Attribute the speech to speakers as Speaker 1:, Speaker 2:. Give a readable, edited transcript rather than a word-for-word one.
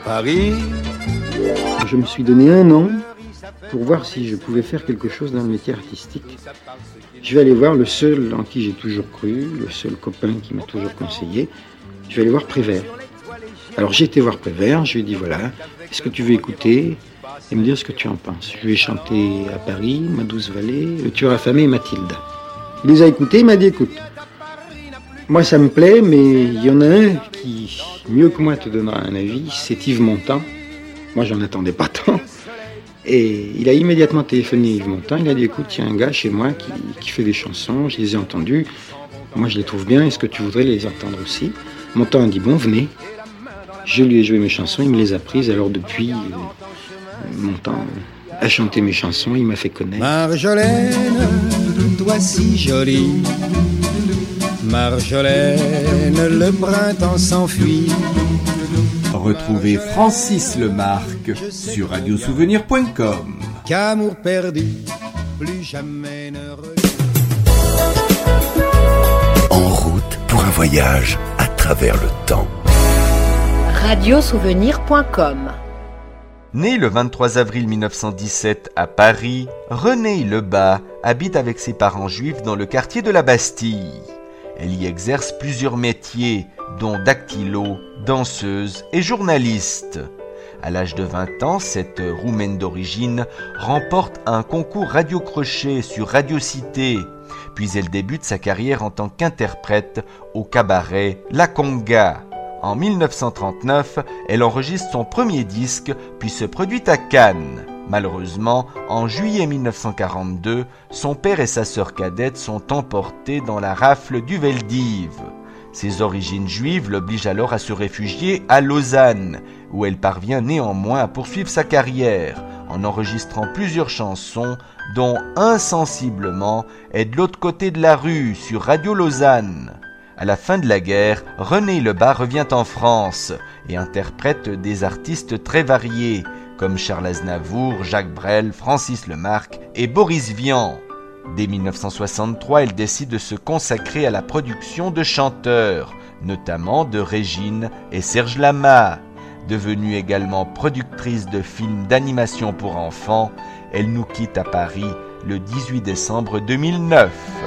Speaker 1: Paris.
Speaker 2: Je me suis donné 1 an pour voir si je pouvais faire quelque chose dans le métier artistique. Je vais aller voir le seul en qui j'ai toujours cru, le seul copain qui m'a toujours conseillé. Je vais aller voir Prévert. Alors j'ai été voir Prévert, je lui ai dit voilà, est-ce que tu veux écouter et me dire ce que tu en penses. Je lui ai chanté à Paris, Ma douce vallée, Le tueur affamé et Mathilde. Il les a écoutés, il m'a dit écoute, moi ça me plaît, mais il y en a un qui, mieux que moi, te donnera un avis, c'est Yves Montand. Moi j'en attendais pas tant. Et il a immédiatement téléphoné à Yves Montand, il a dit écoute, il y a un gars chez moi qui fait des chansons, je les ai entendues, moi je les trouve bien, est-ce que tu voudrais les entendre aussi? Montand a dit bon, venez. Je lui ai joué mes chansons, il me les a prises, alors depuis, Montand a chanté mes chansons, il m'a fait connaître.
Speaker 1: Marjolaine, toi si jolie, Marjolaine, le printemps s'enfuit.
Speaker 3: Retrouvez Francis Lemarque sur radiosouvenir.com.
Speaker 1: Qu'amour perdu, plus jamais ne revient.
Speaker 4: En route pour un voyage à travers le temps.
Speaker 5: radiosouvenir.com.
Speaker 6: Né le 23 avril 1917 à Paris, Renée Lebas habite avec ses parents juifs dans le quartier de la Bastille. Elle y exerce plusieurs métiers, dont dactylo, danseuse et journaliste. À l'âge de 20 ans, cette Roumaine d'origine remporte un concours radio-crochet sur Radio Cité. Puis elle débute sa carrière en tant qu'interprète au cabaret La Conga. En 1939, elle enregistre son premier disque, puis se produit à Cannes. Malheureusement, en juillet 1942, son père et sa sœur cadette sont emportés dans la rafle du Veldiv. Ses origines juives l'obligent alors à se réfugier à Lausanne, où elle parvient néanmoins à poursuivre sa carrière, en enregistrant plusieurs chansons, dont Insensiblement est de l'autre côté de la rue sur Radio Lausanne. À la fin de la guerre, Renée Lebas revient en France et interprète des artistes très variés, comme Charles Aznavour, Jacques Brel, Francis Lemarque et Boris Vian. Dès 1963, elle décide de se consacrer à la production de chanteurs, notamment de Régine et Serge Lama. Devenue également productrice de films d'animation pour enfants, elle nous quitte à Paris le 18 décembre 2009.